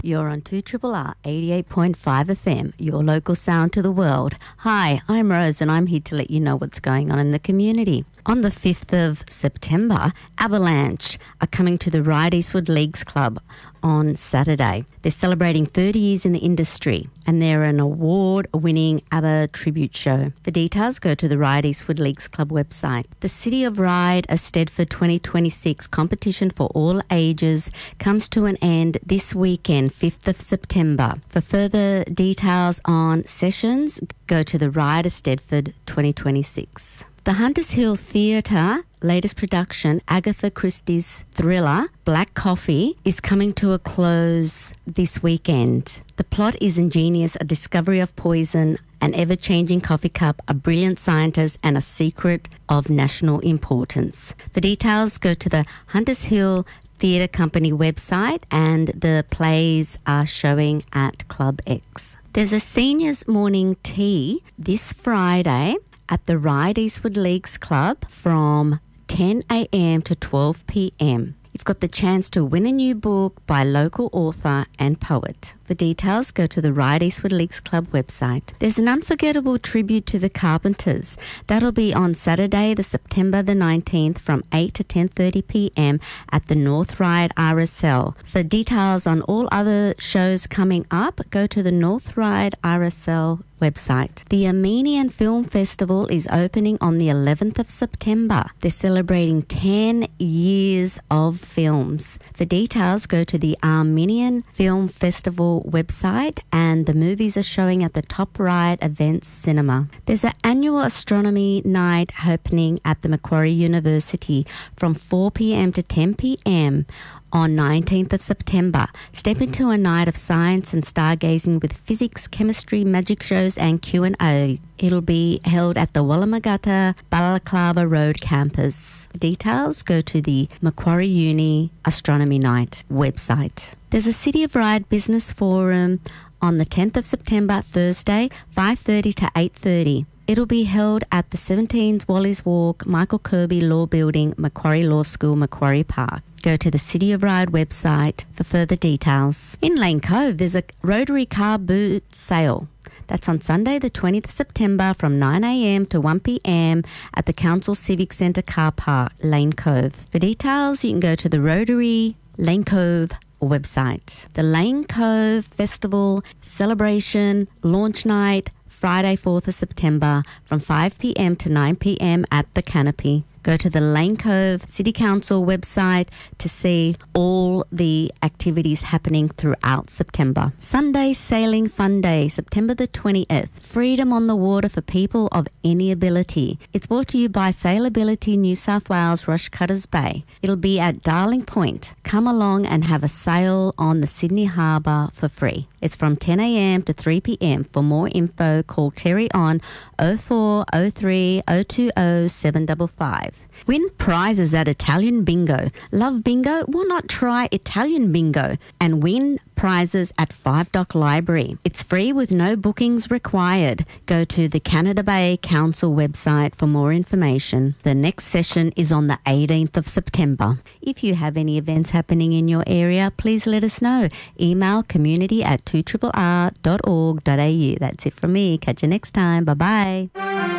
You're on 2RRR 88.5 FM, your local sound to the world. Hi, I'm Rose and I'm here to let you know what's going on in the community. On the 5th of September, Avalanche are coming to the Ryde Eastwood Leagues Club on Saturday. They're celebrating 30 years in the industry and they're an award-winning ABBA tribute show. For details, go to the Ryde Eastwood Leagues Club website. The City of Ryde Eisteddfod 2026 competition for all ages comes to an end this weekend, 5th of September. For further details on sessions, go to the Ryde Eisteddfod 2026. The Hunters Hill Theatre latest production, Agatha Christie's thriller, Black Coffee, is coming to a close this weekend. The plot is ingenious, a discovery of poison, an ever-changing coffee cup, a brilliant scientist, and a secret of national importance. For details, go to the Hunters Hill Theatre Company website and the plays are showing at Club X. There's a seniors morning tea this Friday at the Ryde Eastwood Leagues Club from 10 a.m. to 12 p.m. You've got the chance to win a new book by local author and poet. For details, go to the Ryde Eastwood Leagues Club website. There's an unforgettable tribute to the Carpenters. That'll be on Saturday, September the 19th from 8 to 10:30 p.m. at the North Ryde RSL. For details on all other shows coming up, go to the North Ryde RSL website. The Armenian Film Festival is opening on the 11th of September. They're celebrating 10 years of films. For details, go to the Armenian Film Festival website and the movies are showing at the Top Ryde Events Cinema. There's an annual astronomy night happening at the Macquarie University from 4 p.m. to 10 p.m. on 19th of September. Step into a night of science and stargazing with physics, chemistry, magic shows and Q&A. It'll be held at the Wallamagatta Balaclava Road campus. For details, go to the Macquarie Uni Astronomy Night website. There's a City of Ryde Business Forum on the 10th of September, Thursday, 5:30 to 8:30. It'll be held at the 17's Wally's Walk, Michael Kirby Law Building, Macquarie Law School, Macquarie Park. Go to the City of Ryde website for further details. In Lane Cove, there's a Rotary car boot sale. That's on Sunday, the 20th of September from 9 a.m. to 1 p.m. at the Council Civic Centre car park, Lane Cove. For details, you can go to the Rotary Lane Cove website. The Lane Cove Festival Celebration Launch Night, Friday, 4th of September from 5 p.m. to 9 p.m. at the Canopy. Go to the Lane Cove City Council website to see all the activities happening throughout September. Sunday Sailing Fun Day, September the 20th. Freedom on the water for people of any ability. It's brought to you by Sailability New South Wales, Rushcutters Bay. It'll be at Darling Point. Come along and have a sail on the Sydney Harbour for free. It's from 10 a.m. to 3 p.m. For more info, call Terry on 0403 020 755. Win prizes at Italian Bingo. Love bingo? Why not try Italian Bingo and win prizes at Five Dock Library? It's free with no bookings required. Go to the Canada Bay Council website for more information. The next session is on the 18th of September. If you have any events happening in your area, please let us know. Email community@2rrr.org.au. That's it from me. Catch you next time. Bye-bye.